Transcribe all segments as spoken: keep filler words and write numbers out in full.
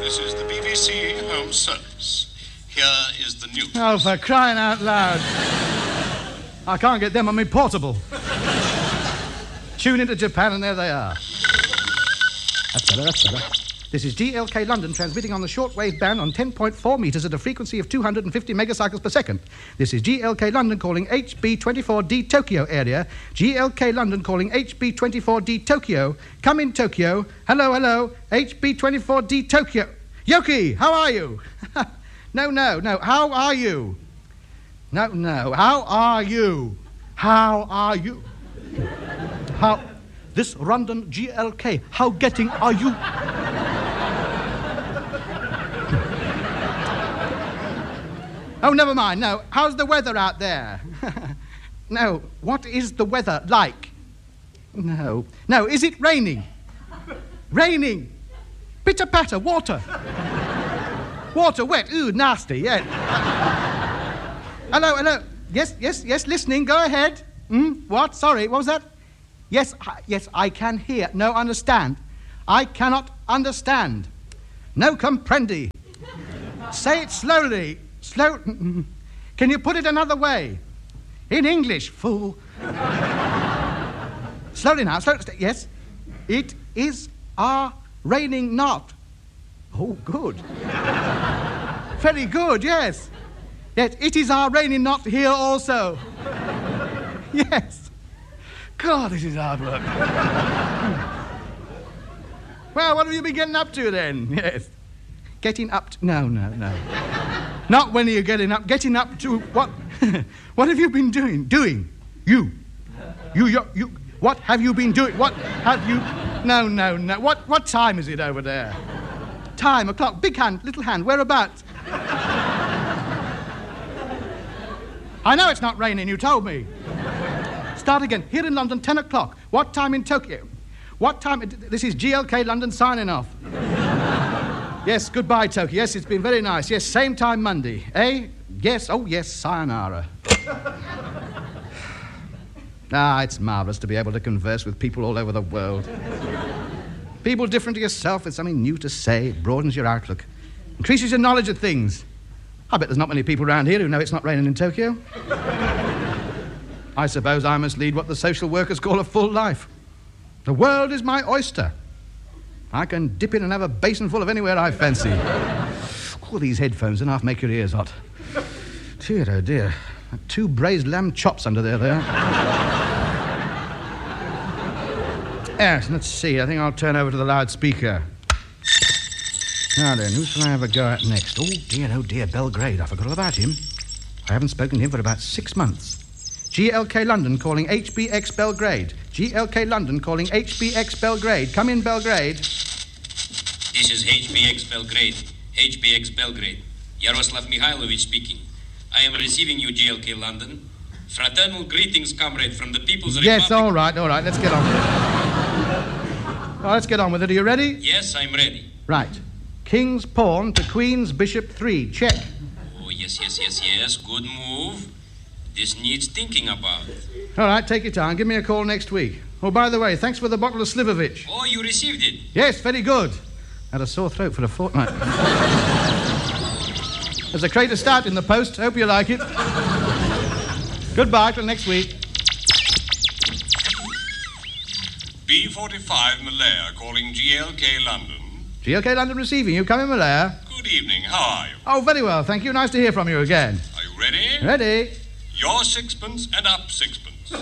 This is the B B C Home Service. Here is the news. Oh, for crying out loud. I can't get them on me portable. Tune into Japan and there they are. That's better, that's better. This is G L K London transmitting on the shortwave band on ten point four metres at a frequency of two hundred fifty megacycles per second. This is G L K London calling H B twenty-four D Tokyo area. G L K London calling H B twenty-four D Tokyo. Come in, Tokyo. Hello, hello. H B twenty-four D Tokyo. Yoki, how are you? no, no, no. How are you? No, no. How are you? How are you? How... This London G L K. How getting are you? Oh, never mind. No. How's the weather out there? No. What is the weather like? No. No. Is it raining? Raining. Pitter-patter. Water. Water. Wet. Ooh, nasty. Yeah. Hello, hello. Yes, yes, yes. Listening. Go ahead. Hmm? What? Sorry. What was that? Yes, I, yes, I can hear. No, understand. I cannot understand. No comprendi. Say it slowly. Slow. Can you put it another way? In English, fool. Slowly now. Slowly. Yes. It is are raining not. Oh, good. Very good, yes. Yes, it is our raining not here also. Yes. God, this is hard work. Well, what have you been getting up to then? Yes. Getting up to... No, no, no. Not when you're getting up. Getting up to what? What have you been doing? Doing? You. You, you, you. What have you been doing? What have you... No, no, no. What, what time is it over there? Time, a clock. Big hand, little hand. Whereabouts? I know it's not raining. You told me. Start again. Here in London, ten o'clock. What time in Tokyo? What time... This is G L K London signing off. Yes, goodbye, Tokyo. Yes, it's been very nice. Yes, same time Monday. Eh? Yes, oh yes, sayonara. Ah, it's marvellous to be able to converse with people all over the world. People different to yourself with something new to say. It broadens your outlook. Increases your knowledge of things. I bet there's not many people around here who know it's not raining in Tokyo. I suppose I must lead what the social workers call a full life. The world is my oyster. I can dip in and have a basin full of anywhere I fancy. All these headphones and half make your ears hot. Dear, oh dear. Two braised lamb chops under there, there. Yes, let's see. I think I'll turn over to the loudspeaker. Now then, who shall I have a go at next? Oh, dear, oh dear, Belgrade. I forgot all about him. I haven't spoken to him for about six months. G L K London calling H B X Belgrade. G L K London calling H B X Belgrade. Come in, Belgrade. This is H B X Belgrade. H B X Belgrade. Yaroslav Mihailovich speaking. I am receiving you, G L K London. Fraternal greetings, comrade, from the People's Republic. Yes, all right, all right. Let's get on with it. Oh, let's get on with it. Are you ready? Yes, I'm ready. Right. King's pawn to Queen's bishop three. Check. Oh, yes, yes, yes, yes. Good move. This needs thinking about. All right, take your time. Give me a call next week. Oh, by the way, thanks for the bottle of Slivovich. Oh, you received it? Yes, very good. Had a sore throat for a fortnight. There's a crate of stout in the post. Hope you like it. Goodbye till next week. B forty-five Malaya calling G L K London. G L K London receiving you. Come in, Malaya. Good evening. How are you? Oh, very well, thank you. Nice to hear from you again. Are you ready? Ready. Your sixpence and up sixpence.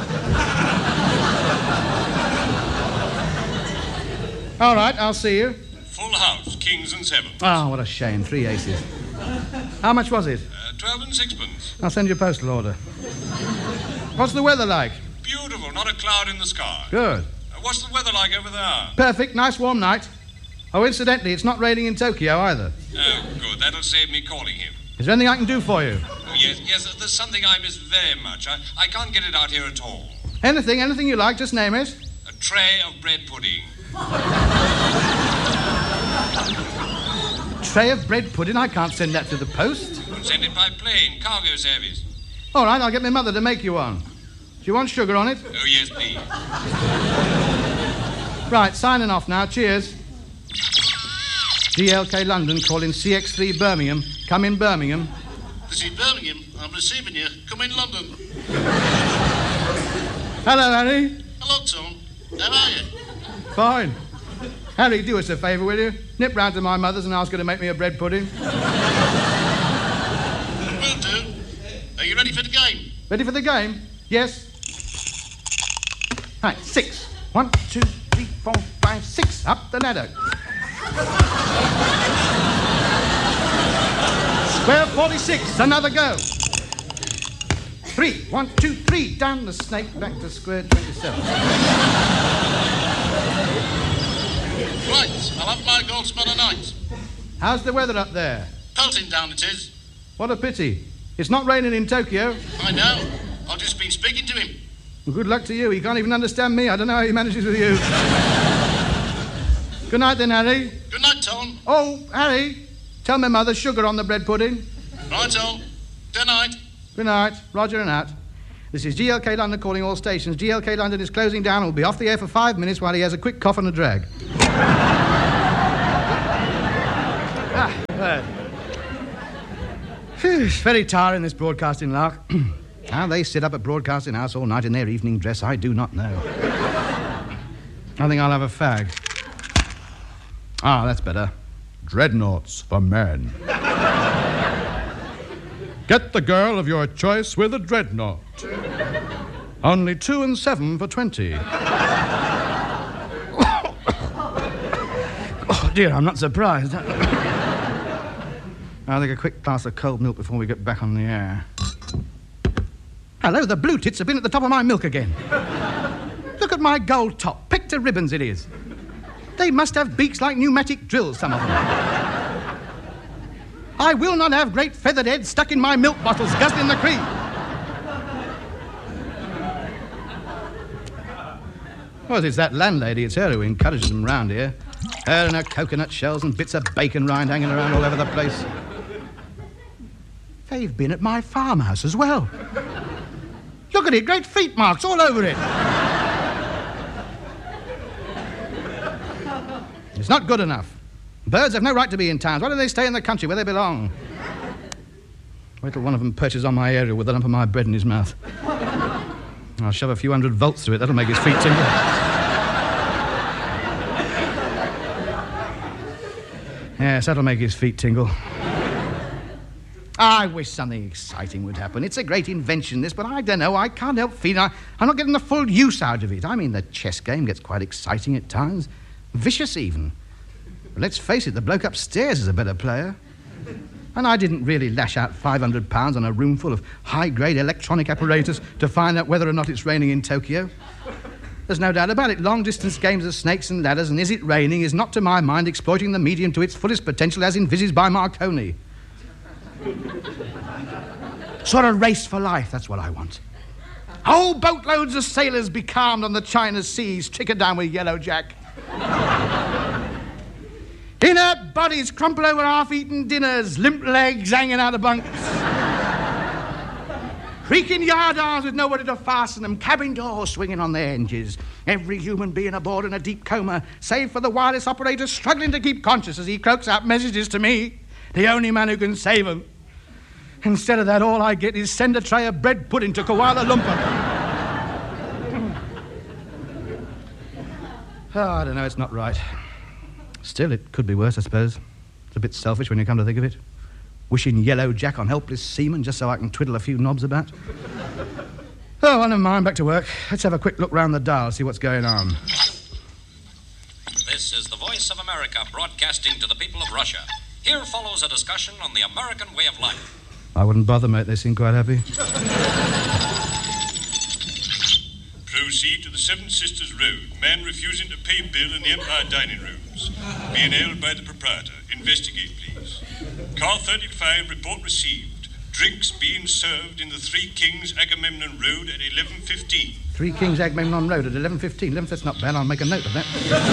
All right, I'll see you. Full house, kings and sevens. Oh, what a shame. Three aces. How much was it? Uh, twelve and sixpence. I'll send you a postal order. What's the weather like? Beautiful, not a cloud in the sky. Good. Uh, what's the weather like over there? Perfect, nice warm night. Oh, incidentally, it's not raining in Tokyo either. Oh, good. That'll save me calling him. Is there anything I can do for you? Oh, yes, yes, there's something I miss very much. I, I can't get it out here at all. Anything, anything you like, just name it. A tray of bread pudding. Tray of bread pudding? I can't send that to the post. You can send it by plane, cargo service. All right, I'll get my mother to make you one. Do you want sugar on it? Oh, yes, please. Right, signing off now. Cheers. G L K London calling C X three Birmingham. Come in Birmingham. This is Birmingham. I'm receiving you. Come in London. Hello, Harry. Hello, Tom. How are you? Fine. Harry, do us a favour, will you? Nip round to my mother's and ask her to make me a bread pudding. Will do. Are you ready for the game? Ready for the game? Yes. Right, six. One, two, three, four, five, six. Up the ladder. Square forty-six. Another go. Three. One, two, three. Down the snake. Back to square twenty-seven. Right. I'll have my gold tomorrow night. How's the weather up there? Pelting down it is. What a pity. It's not raining in Tokyo. I know. I've just been speaking to him. Well, good luck to you. He can't even understand me. I don't know how he manages with you. Good night then, Harry. Good night, Tom. Oh, Harry, tell my mother sugar on the bread pudding. Right-o. Good night. Good night. Roger and out. This is G L K London calling all stations. G L K London is closing down and will be off the air for five minutes while he has a quick cough and a drag. ah, well. Phew, it's very tiring, this broadcasting lark. How they sit up at Broadcasting House all night in their evening dress, I do not know. I think I'll have a fag. Ah, that's better. Dreadnoughts for men. Get the girl of your choice with a dreadnought. Only two and seven for twenty. Oh, dear, I'm not surprised. I'll take a quick glass of cold milk before we get back on the air. Hello, the blue tits have been at the top of my milk again. Look at my gold top. Picked to ribbons it is. They must have beaks like pneumatic drills, some of them. I will not have great feathered heads stuck in my milk bottles, guzzling the cream. Well, it's that landlady. It's her who encourages them round here. Her and her coconut shells and bits of bacon rind hanging around all over the place. They've been at my farmhouse as well. Look at it, great feet marks all over it. It's not good enough. Birds have no right to be in towns. Why don't they stay in the country where they belong? Wait till one of them perches on my area with a lump of my bread in his mouth. I'll shove a few hundred volts through it. That'll make his feet tingle. Yes, that'll make his feet tingle. I wish something exciting would happen. It's a great invention, this, but I don't know. I can't help feeling I, I'm not getting the full use out of it. I mean, the chess game gets quite exciting at times. Vicious, even. But let's face it, the bloke upstairs is a better player. And I didn't really lash out five hundred pounds on a room full of high-grade electronic apparatus to find out whether or not it's raining in Tokyo. There's no doubt about it. Long-distance games of snakes and ladders and is it raining is not, to my mind, exploiting the medium to its fullest potential as envisaged by Marconi. Sort of race for life, that's what I want. Whole boatloads of sailors becalmed on the China seas, trickered down with Yellow Jack. Inert bodies crumple over half-eaten dinners, limp legs hanging out of bunks. Creaking yard arms with nobody to fasten them, cabin doors swinging on their hinges. Every human being aboard in a deep coma, save for the wireless operator struggling to keep conscious as he croaks out messages to me, the only man who can save them. Instead of that, all I get is send a tray of bread pudding to Kuala Lumpur. Oh, I don't know, it's not right. Still, it could be worse, I suppose. It's a bit selfish when you come to think of it. Wishing Yellow Jack on helpless seamen just so I can twiddle a few knobs about. Oh, well, never mind, back to work. Let's have a quick look round the dial, see what's going on. This is the Voice of America broadcasting to the people of Russia. Here follows a discussion on the American way of life. I wouldn't bother, mate. They seem quite happy. Proceed to the Seven Sisters Road. Man refusing to pay bill in the Empire dining rooms. Being held by the proprietor. Investigate, please. Car thirty-five, report received. Drinks being served in the Three Kings Agamemnon Road at eleven fifteen. Three Kings Agamemnon Road at eleven fifteen. eleven, that's not bad. I'll make a note of that.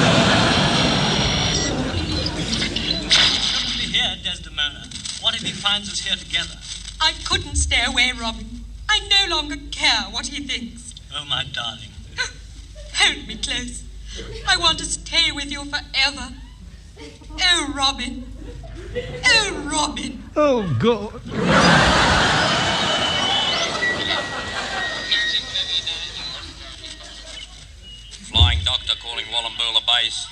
Shouldn't be here, Desdemona. What if he finds us here together? I couldn't stay away, Robin. I no longer care what he thinks. Oh, my darling. Hold me close. I want to stay with you forever. Oh, Robin. Oh, Robin. Oh, God. Flying doctor calling Wallumboola base.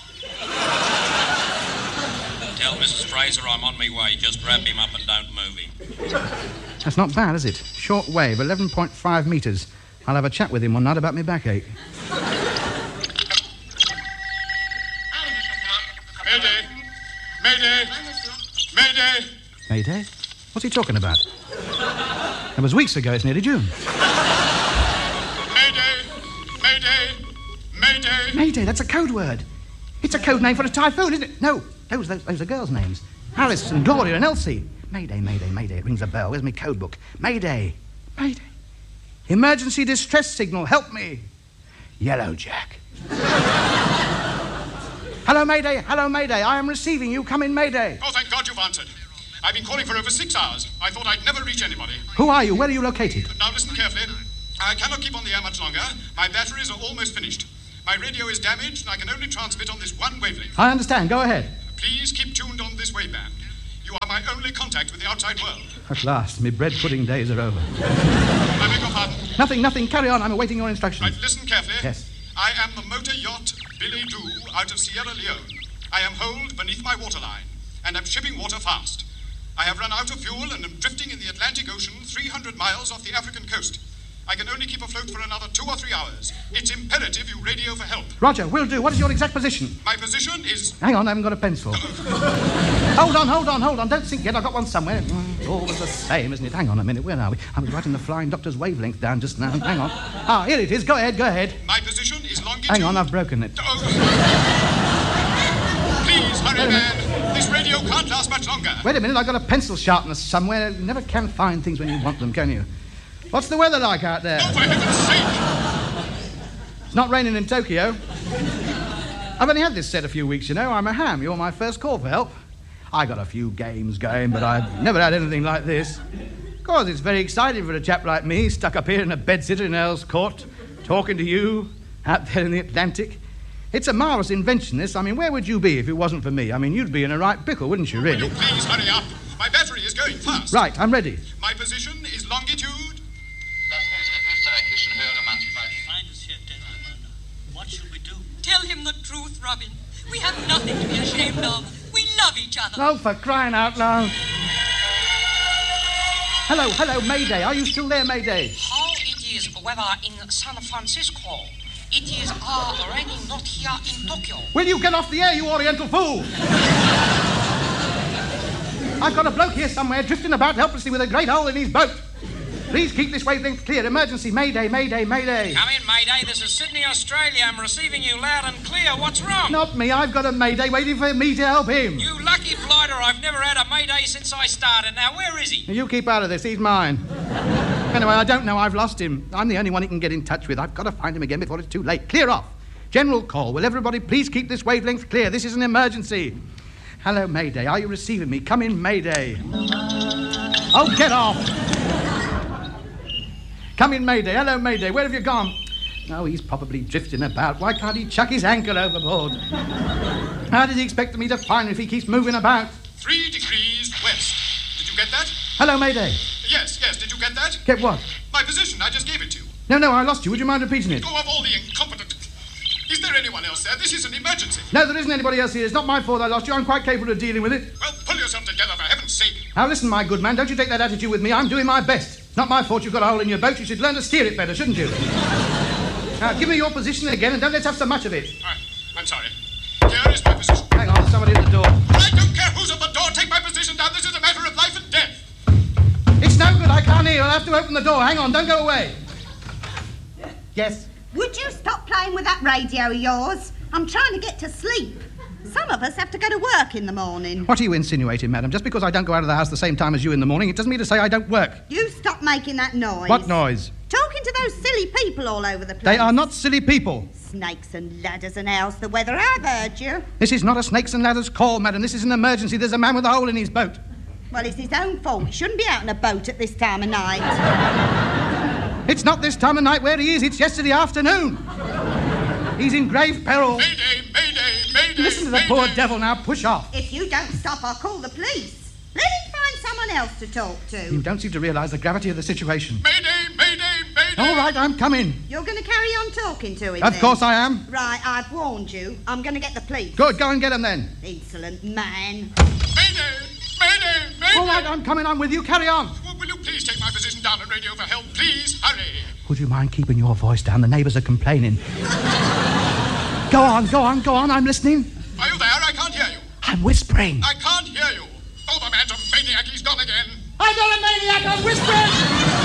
Tell Missus Fraser I'm on my way. Just wrap him up and don't move him. That's not bad, is it? Short wave, eleven point five metres. I'll have a chat with him one night about my backache. Mayday! Mayday! Mayday! Mayday? What's he talking about? That was weeks ago. It's nearly June. Mayday! Mayday! Mayday! Mayday, that's a code word. It's a code name for a typhoon, isn't it? No, those, those, those are girls' names. Alice and Gloria and Elsie. Mayday, Mayday, Mayday. It rings a bell. Where's my code book? Mayday. Mayday. Emergency distress signal. Help me. Yellow Jack. Hello, Mayday. Hello, Mayday. I am receiving you. Come in, Mayday. Oh, thank God you've answered. I've been calling for over six hours. I thought I'd never reach anybody. Who are you? Where are you located? Now listen carefully. I cannot keep on the air much longer. My batteries are almost finished. My radio is damaged and I can only transmit on this one wavelength. I understand. Go ahead. Please keep tuned on this waveband. You are my only contact with the outside world. At last, my bread pudding days are over. I beg your pardon. Nothing, nothing. Carry on. I'm awaiting your instructions. Right, listen carefully. Yes. I am the motor yacht Billy Doo out of Sierra Leone. I am holed beneath my waterline and am shipping water fast. I have run out of fuel and am drifting in the Atlantic Ocean three hundred miles off the African coast. I can only keep afloat for another two or three hours. It's imperative you radio for help. Roger, will do. What is your exact position? My position is... Hang on, I haven't got a pencil. Hold on, hold on, hold on. Don't think yet. I've got one somewhere. Mm, it's always the same, isn't it? Hang on a minute. Where are we? I was writing the Flying Doctor's wavelength down just now. Hang on. Ah, here it is. Go ahead, go ahead. My position is longitude... Hang on, I've broken it. Oh. Please, hurry, man. This radio can't last much longer. Wait a minute, I've got a pencil sharpener somewhere. You never can find things when you want them, can you? What's the weather like out there? Oh, for heaven's sake! It's not raining in Tokyo. I've only had this set a few weeks, you know. I'm a ham. You're my first call for help. I got a few games going, but I've never had anything like this. Of course, it's very exciting for a chap like me, stuck up here in a bedsitter in Earl's Court, talking to you out there in the Atlantic. It's a marvellous invention, this. I mean, where would you be if it wasn't for me? I mean, you'd be in a right pickle, wouldn't you, really? Will you please hurry up? My battery is going fast. Right, I'm ready. My position is longitude... Find us here, gentlemen. What shall we do? Tell him the truth, Robin. We have nothing to be ashamed of. We love each other. Oh, for crying out loud. Hello, hello, Mayday. Are you still there, Mayday? How it is weather in San Francisco? It is uh, raining not here in Tokyo. Will you get off the air, you oriental fool? I've got a bloke here somewhere drifting about helplessly with a great hole in his boat. Please keep this wavelength clear. Emergency. Mayday, Mayday, Mayday. Come in, Mayday. This is Sydney, Australia. I'm receiving you loud and clear. What's wrong? Not me. I've got a Mayday waiting for me to help him. You lucky blighter. I've never had a Mayday since I started. Now, where is he? You keep out of this. He's mine. Anyway, I don't know. I've lost him. I'm the only one he can get in touch with. I've got to find him again before it's too late. Clear off. General call. Will everybody please keep this wavelength clear? This is an emergency. Hello, Mayday. Are you receiving me? Come in, Mayday. Oh, get off. Come in, Mayday. Hello, Mayday. Where have you gone? Oh, he's probably drifting about. Why can't he chuck his anchor overboard? How does he expect me to find him if he keeps moving about? Three degrees west. Did you get that? Hello, Mayday. Yes, yes. Did you get that? Get what? My position. I just gave it to you. No, no, I lost you. Would you mind repeating it? Oh, of all the incompetent... Is there anyone else there? This is an emergency. No, there isn't anybody else here. It's not my fault I lost you. I'm quite capable of dealing with it. Well, pull yourself together, for heaven's sake. Now, listen, my good man. Don't you take that attitude with me. I'm doing my best. It's not my fault you've got a hole in your boat. You should learn to steer it better, shouldn't you? Now, give me your position again and don't let's have so much of it. I, I'm sorry. Here is my position. Hang on, there's somebody at the door. I don't care who's at the door. Take my position down. This is a matter of life and death. It's no good. I can't hear. I'll have to open the door. Hang on. Don't go away. Yes? Would you stop playing with that radio of yours? I'm trying to get to sleep. Some of us have to go to work in the morning. What are you insinuating, madam? Just because I don't go out of the house the same time as you in the morning, it doesn't mean to say I don't work. You stop making that noise. What noise? Talking to those silly people all over the place. They are not silly people. Snakes and ladders and else the weather. I've heard you. This is not a snakes and ladders call, madam. This is an emergency. There's a man with a hole in his boat. Well, it's his own fault. He shouldn't be out in a boat at this time of night. It's not this time of night where he is. It's yesterday afternoon. He's in grave peril. Mayday, mayday, mayday. mayday, Listen to the mayday. poor devil now. Push off. If you don't stop, I'll call the police. Let him find someone else to talk to. You don't seem to realise the gravity of the situation. Mayday, mayday, mayday. All right, I'm coming. You're going to carry on talking to him, Of then? course I am. Right, I've warned you. I'm going to get the police. Good, go and get him then. Insolent man. Mayday, mayday, mayday. All right, I'm coming on with you. Carry on. Will, will you please take my position down and radio for help? Please, hurry. Would you mind keeping your voice down? The neighbours are complaining. Go on, go on, go on. I'm listening. Are you there? I can't hear you. I'm whispering. I can't hear you. Oh, the man's a maniac. He's gone again. I'm not a maniac. I'm whispering.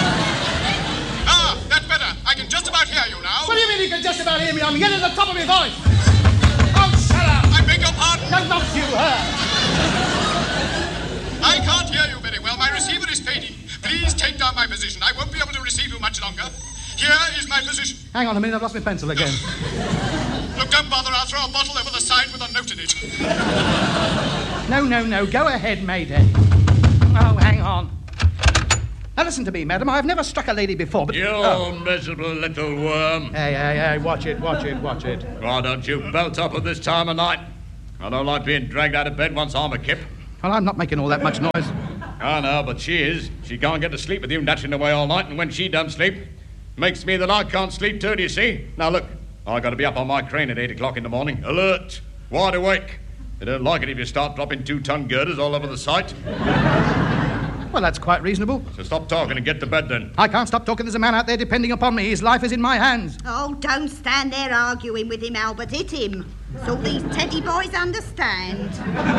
Ah, that's better. I can just about hear you now. What do you mean you can just about hear me? I'm yelling at the top of my voice. Oh, shut up. I beg your pardon. No, not you, her. I can't hear you very well. My receiver is fading. Please take down my position. I won't be able to receive you much longer. Here is my position. Hang on a minute. I've lost my pencil again. Look, don't bother. I'll throw a bottle over the side with a note in it. No, no, no. Go ahead, Mayday. Oh, hang on. Now, listen to me, madam. I've never struck a lady before, but... You Oh. miserable little worm. Hey, hey, hey, watch it, watch it, watch it. Why don't you belt up at this time of night? I don't like being dragged out of bed once I'm a kip. Well, I'm not making all that much noise. I know, but she is. She can't get to sleep with you nattering away all night, and when she don't sleep, makes me that I can't sleep too, do you see? Now, look, I got to be up on my crane at eight o'clock in the morning, alert, wide awake. They don't like it if you start dropping two-ton girders all over the site. Well, that's quite reasonable. So stop talking and get to bed, then. I can't stop talking. There's a man out there depending upon me. His life is in my hands. Oh, don't stand there arguing with him, Albert. Hit him. So these teddy boys understand.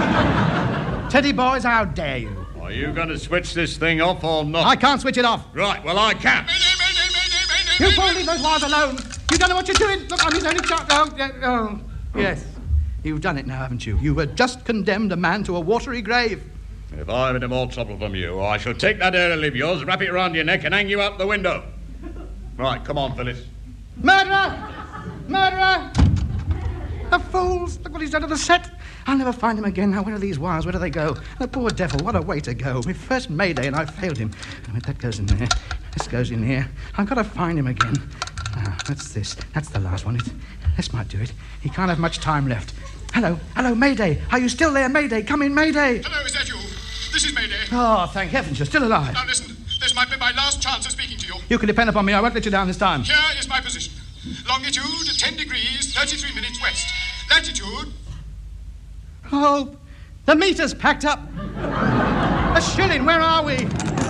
Teddy boys, how dare you? Are you going to switch this thing off or not? I can't switch it off. Right, well, I can. Mayday, mayday, mayday, mayday, You mayday. can't leave those wires alone. You don't know what you're doing. Look, I'm his only child. Oh, yeah, oh, yes. You've done it now, haven't you? You have just condemned a man to a watery grave. If I have any more trouble from you, I shall take that aerial of yours, wrap it around your neck, and hang you out the window. Right, come on, Phyllis. Murderer! Murderer! The fools! Look what he's done to the set. I'll never find him again. Now, where are these wires? Where do they go? The poor devil, what a way to go. My first Mayday, and I failed him. I mean, that goes in there. This goes in here. I've got to find him again. Ah, that's this. That's the last one. It, this might do it. He can't have much time left. Hello, hello, Mayday. Are you still there, Mayday? Come in, Mayday. Hello, is that you? This is Mayday. Oh, thank heavens, you're still alive. Now listen, this might be my last chance of speaking to you. You can depend upon me. I won't let you down this time. Here is my position. Longitude ten degrees, thirty-three minutes west. Latitude... Oh, the meter's packed up. A shilling, where are we?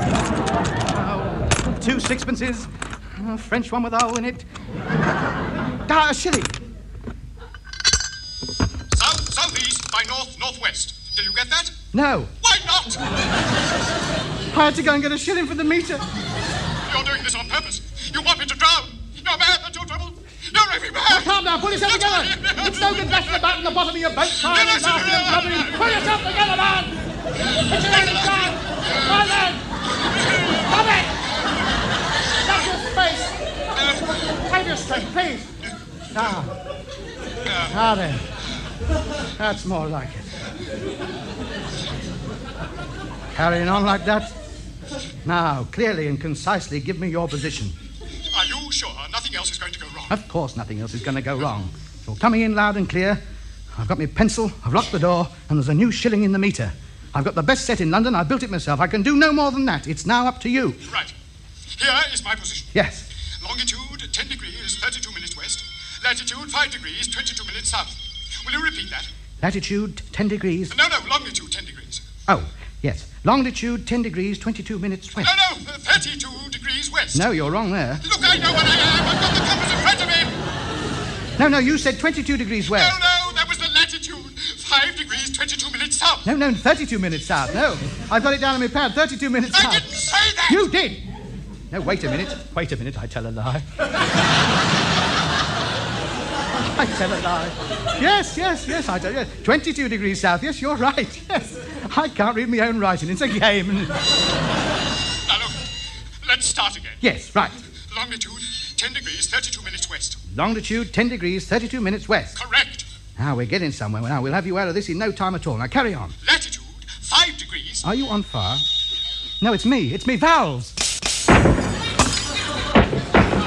Oh, two sixpences. A French one with a hole in it. Ah, a shilling. South, southeast by north, northwest. Did you get that? No. Why not? I had to go and get a shilling for the meter. You're doing this on purpose. You want me to drown. You're mad, that's your trouble. You're every Now, man. calm down, pull yourself together. It's no good dashing about in the bottom of your boat, crying and laughing and blubbering. Pull yourself together, man. Put your head down. Right then. Stop it. Stop your space. Save your strength, please. Now. Now then. That's more like it. Carrying on like that. Now, clearly and concisely, give me your position. Are you sure nothing else is going to go wrong? Of course nothing else is going to go wrong. You're coming in loud and clear. I've got my pencil, I've locked the door, and there's a new shilling in the meter. I've got the best set in London, I built it myself. I can do no more than that. It's now up to you. Right. Here is my position. Yes. Longitude ten degrees, thirty-two minutes west. Latitude five degrees, twenty-two minutes south. Will you repeat that? Latitude ten degrees. No, no, longitude ten degrees. Oh, yes. Longitude ten degrees, twenty-two minutes west. No, no, thirty-two degrees west. No, you're wrong there. Look, I know what I am. I've got the compass in front of me. No, no, you said twenty-two degrees west. No, no, that was the latitude. five degrees, twenty-two minutes south. No, no, thirty-two minutes south. No, I've got it down on my pad. thirty-two minutes I south. didn't say that. You did. No, wait a minute. Wait a minute, I tell a lie. I tell a lie. Yes, yes, yes, I tell you. twenty-two degrees south. Yes, you're right. Yes. I can't read my own writing. It's a game. Now, look, let's start again. Yes, right. Longitude ten degrees, thirty-two minutes west. Longitude ten degrees, thirty-two minutes west. Correct. Now, we're getting somewhere. Now, we'll have you out of this in no time at all. Now, carry on. Latitude five degrees. Are you on fire? No, it's me. It's me valves.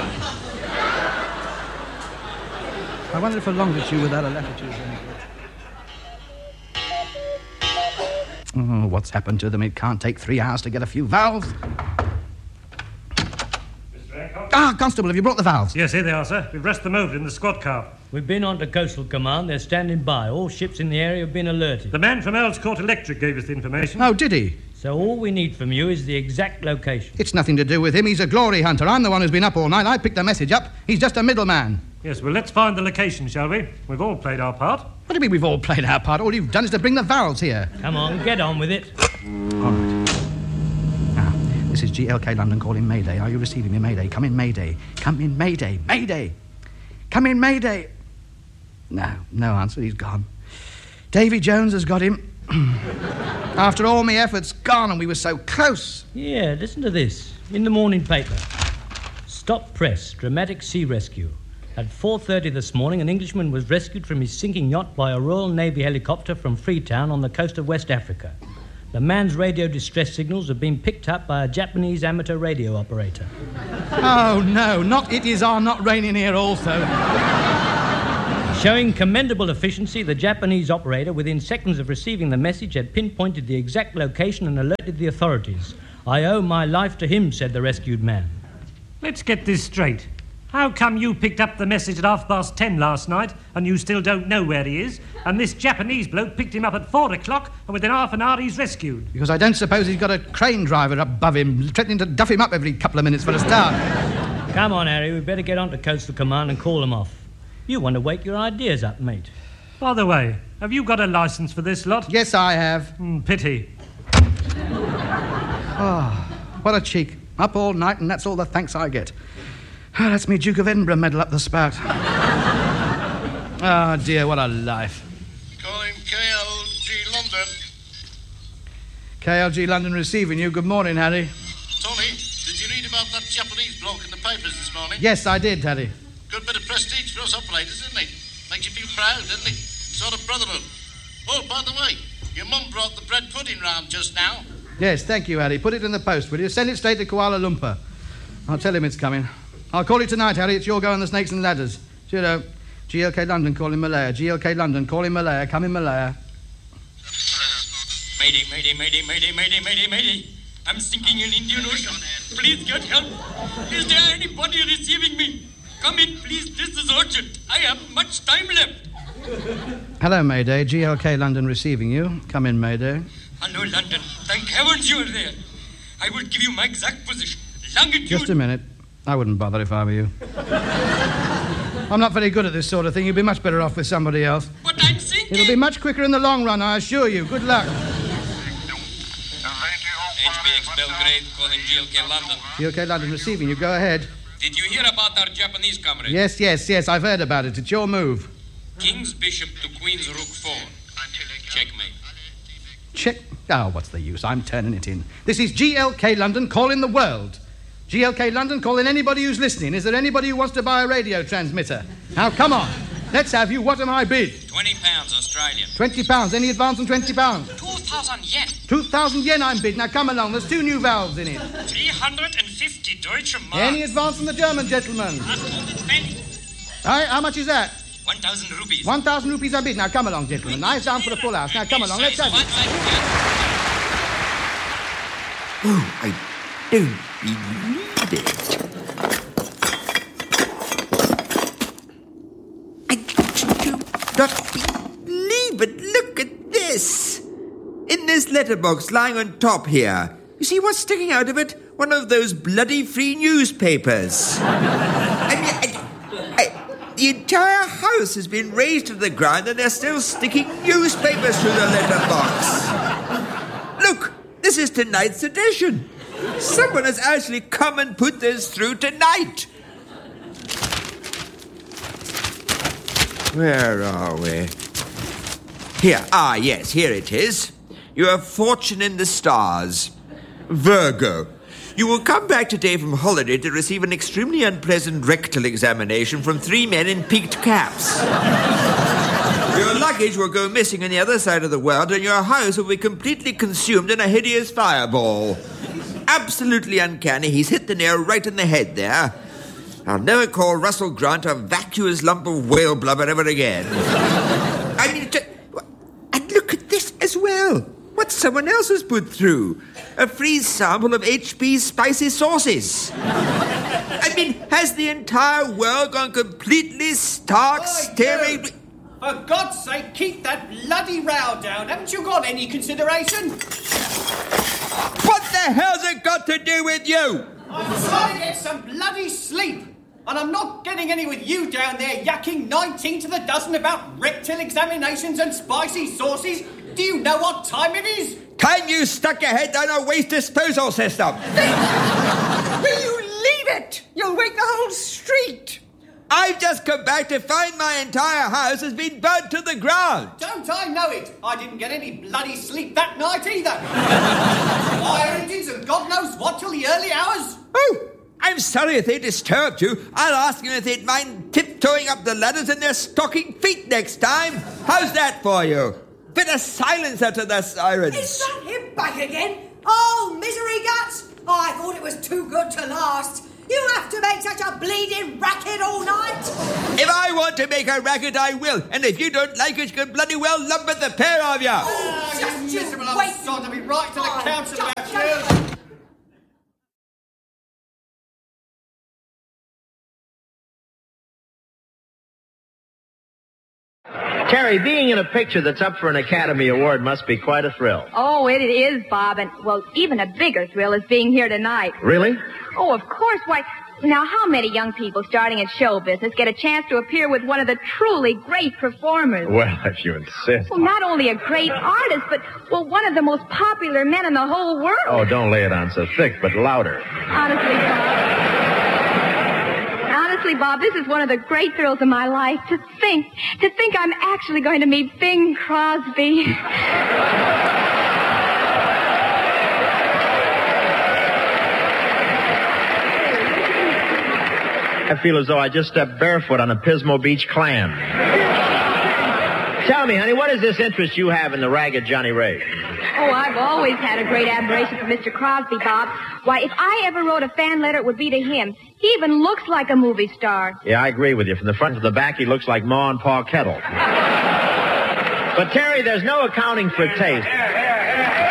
I wonder if a longitude without a latitude is any good. Oh, what's happened to them? It can't take three hours to get a few valves. Mister Hancock? Ah, Constable, have you brought the valves? Yes, here they are, sir. We've rested them over in the squad car. We've been on to Coastal Command. They're standing by. All ships in the area have been alerted. The man from Earl's Court Electric gave us the information. Oh, did he? So all we need from you is the exact location. It's nothing to do with him. He's a glory hunter. I'm the one who's been up all night. I picked the message up. He's just a middleman. Yes, well, let's find the location, shall we? We've all played our part. What do you mean we've all played our part? All you've done is to bring the valves here. Come on, get on with it. All right. Now, this is G L K London calling Mayday. Are you receiving me, Mayday? Come in, Mayday. Come in, Mayday. Mayday. Come in, Mayday. No, no answer. He's gone. Davy Jones has got him. After all my efforts, gone, and we were so close. Yeah, listen to this. In the morning paper. Stop press. Dramatic sea rescue. At four thirty this morning, an Englishman was rescued from his sinking yacht by a Royal Navy helicopter from Freetown on the coast of West Africa. The man's radio distress signals have been picked up by a Japanese amateur radio operator. Oh, no, not it is are not raining here also. Showing commendable efficiency, the Japanese operator, within seconds of receiving the message, had pinpointed the exact location and alerted the authorities. I owe my life to him, said the rescued man. Let's get this straight. How come you picked up the message at half past ten last night and you still don't know where he is, and this Japanese bloke picked him up at four o'clock and within half an hour he's rescued? Because I don't suppose he's got a crane driver above him, threatening to duff him up every couple of minutes for a start. Come on, Harry, we'd better get on to Coastal Command and call them off. You want to wake your ideas up, mate. By the way, have you got a licence for this lot? Yes, I have. Mm, pity. Oh, what a cheek. Up all night and that's all the thanks I get. Oh, that's me Duke of Edinburgh medal up the spout. Oh, dear, what a life. Calling K L G London. K L G London receiving you. Good morning, Harry. Tony, did you read about that Japanese bloke in the papers this morning? Yes, I did, Harry. Good bit of prestige for us operators, isn't it? Makes you feel proud, doesn't it? Sort of brotherhood. Oh, by the way, your mum brought the bread pudding round just now. Yes, thank you, Harry. Put it in the post, will you? Send it straight to Kuala Lumpur. I'll tell him it's coming. I'll call you tonight, Harry. It's your go on the Snakes and Ladders. Cheerio. G L K London calling Malaya. G L K London calling Malaya. Come in, Malaya. Mayday, mayday, mayday, mayday, mayday, mayday, mayday. I'm sinking in Indian Ocean. Please get help. Is there anybody receiving me? Come in, please. This is urgent. I have much time left. Hello, Mayday. G L K London receiving you. Come in, Mayday. Hello, London. Thank heavens you are there. I will give you my exact position. Longitude. Just a minute. I wouldn't bother if I were you. I'm not very good at this sort of thing. You'd be much better off with somebody else. But I'm sinking. It'll be much quicker in the long run, I assure you. Good luck. H B X Belgrade calling G L K London. G L K London receiving you. Go ahead. Did you hear about our Japanese comrade? Yes, yes, yes. I've heard about it. It's your move. King's Bishop to Queen's Rook four. Checkmate. Check. Oh, what's the use? I'm turning it in. This is G L K London calling the world. G L K London calling anybody who's listening. Is there anybody who wants to buy a radio transmitter? Now, come on. Let's have you. What am I bid? Twenty pounds Australian. Twenty pounds. Any advance on twenty pounds? Two thousand yen. Two thousand yen I'm bid. Now, come along. There's two new valves in it. Three hundred and fifty Deutsche Mark. Any advance on the German, gentlemen? All right, how much is that? One thousand rupees. One thousand rupees I bid. Now, come along, gentlemen. Eyes down for the full house. Now, come along. Let's have it. Oh, I don't believe it. I do not believe it. Look at this. In this letterbox lying on top here, you see what's sticking out of it? One of those bloody free newspapers. I mean, I, I, the entire house has been razed to the ground and they're still sticking newspapers through the letterbox. Look, this is tonight's edition. Someone has actually come and put this through tonight. Where are we? Here. Ah, yes, here it is. Your fortune in the stars. Virgo. You will come back today from holiday to receive an extremely unpleasant rectal examination from three men in peaked caps. Your luggage will go missing on the other side of the world, and your house will be completely consumed in a hideous fireball. Absolutely uncanny. He's hit the nail right in the head there. I'll never call Russell Grant a vacuous lump of whale blubber ever again. I mean, and look at this as well. What that someone else has put through. A free sample of H P's spicy sauces. I mean, has the entire world gone completely stark, staring... For God's sake, keep that bloody row down. Haven't you got any consideration? What the hell's it got to do with you? I'm trying to get some bloody sleep. And I'm not getting any with you down there yakking nineteen to the dozen about rectal examinations and spicy sauces. Do you know what time it is? Time you stuck your head down a waste disposal system. Will you leave it? You'll wake the whole street. I've just come back to find my entire house has been burnt to the ground. Don't I know it? I didn't get any bloody sleep that night either. Fire engines and God knows what till the early hours. Oh, I'm sorry if they disturbed you. I'll ask them if they'd mind tiptoeing up the ladders in their stocking feet next time. How's that for you? Bit of silence out of the sirens. Is that him back again? Oh, misery guts! I thought it was too good to last. You have to make such a bleeding racket all night. If I want to make a racket, I will. And if you don't like it, you can bloody well lumber the pair of you. Oh, just you miserable old sod, I'll be right to the oh, council about you. Terry, being in a picture that's up for an Academy Award must be quite a thrill. Oh, it is, Bob. And, well, even a bigger thrill is being here tonight. Really? Oh, of course. Why, now, how many young people starting in show business get a chance to appear with one of the truly great performers? Well, if you insist. Well, not only a great artist, but, well, one of the most popular men in the whole world. Oh, don't lay it on so thick, but louder. Honestly, Bob. Honestly, Bob, this is one of the great thrills of my life. To think, to think I'm actually going to meet Bing Crosby. I feel as though I just stepped barefoot on a Pismo Beach clam. Tell me, honey, what is this interest you have in the ragged Johnny Ray? Oh, I've always had a great admiration for Mister Crosby, Bob. Why, if I ever wrote a fan letter, it would be to him. He even looks like a movie star. Yeah, I agree with you. From the front to the back, he looks like Ma and Pa Kettle. But, Terry, there's no accounting for taste.